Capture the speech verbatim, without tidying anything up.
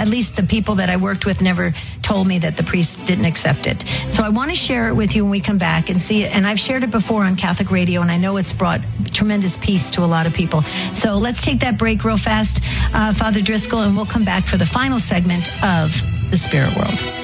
at least the people that I worked with never told me that the priest didn't accept it. So I want to share it with you when we come back and see it. And I've shared it before on Catholic Radio, and I know it's brought tremendous peace to a lot of people. So let's take that break real fast, uh, Father Driscoll, and we'll come back for the final segment of The Spirit World.